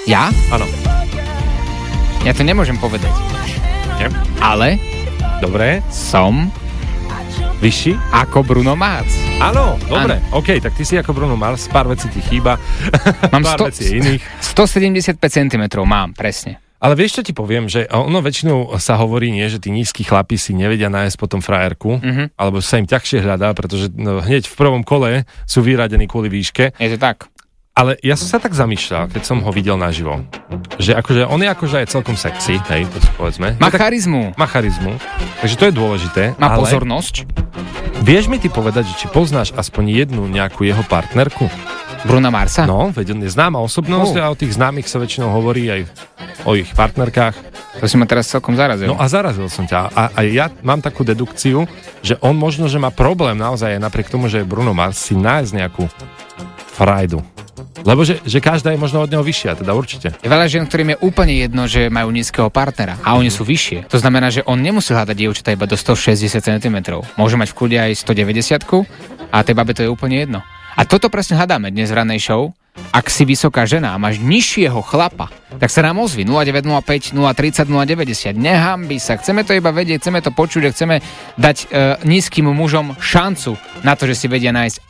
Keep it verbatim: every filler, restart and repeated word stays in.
Ja? Áno. Ja to nemôžem povedať. Nie? Ale Dobre. som Vyšší? ako Bruno Mars. Áno, dobre. Áno. OK, tak ty si ako Bruno Mars, pár vecí ti chýba. Mám pár sto, vecí iných. stosedemdesiatpäť centimetrov mám, presne. Ale vieš, čo ti poviem, že ono väčšinou sa hovorí, nie, že tí nízki chlapi si nevedia nájsť potom frajerku, Mhm. alebo sa im ťažšie hľadá, pretože no, hneď v prvom kole sú vyradení kvôli výške. Je to tak. Ale ja som sa tak zamýšľal, keď som ho videl naživo, že akože on je akože aj celkom sexy, hej, to si povedzme. Má Je tak, charizmu. má charizmu, takže to je dôležité. Má ale pozornosť. vieš mi ty povedať, že či poznáš aspoň jednu nejakú jeho partnerku? Bruna Marsa? No, veď on je známa osobnosť Oh. a o tých známych sa väčšinou hovorí aj o ich partnerkách. To si ma teraz celkom zarazil. No a zarazil som ťa. A, a ja mám takú dedukciu, že on možno, že má problém naozaj aj napriek tomu, že je Bruno Mars, si nájsť nejakú frajdu. Lebo že, že každá je možno od neho vyššia, teda určite. Je veľa žien, ktorým je úplne jedno, že majú nízkeho partnera a oni sú vyššie. To znamená, že on nemusí hľadať dievčatá iba do stošesťdesiat centimetrov. Môže mať v kľude aj stodeväťdesiat a tej babe to je úplne jedno. A toto presne hľadáme dnes v ranej show. Ak si vysoká žena a máš nižšieho chlapa, tak sa nám ozvi nula deväť nula päť, nula tridsať, nula deväťdesiat. Nehambi sa, chceme to iba vedieť, chceme to počuť a chceme dať e, nízkym mužom šancu na to, že si vedia nájsť